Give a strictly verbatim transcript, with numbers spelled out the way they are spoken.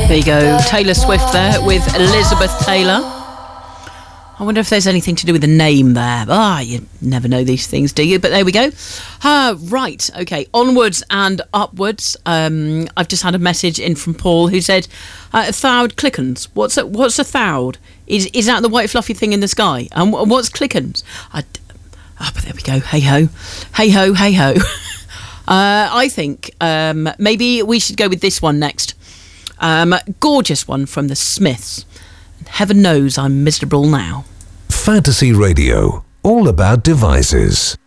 There you go, Taylor Swift there with Elizabeth Taylor. I wonder if there's anything to do with the name there. Ah, you never know these things, do you? But there we go. Uh, right, okay, onwards and upwards. Um, I've just had a message in from Paul who said, uh, Thowd Clickens. What's a, what's a thowd? Is is that the white fluffy thing in the sky? And what's Clickens? I, oh, but there we go. Hey-ho. Hey-ho, hey-ho. uh, I think um, maybe we should go with this one next. Um, gorgeous one from the Smiths. Heaven knows I'm miserable now. Fantasy Radio, all about devices.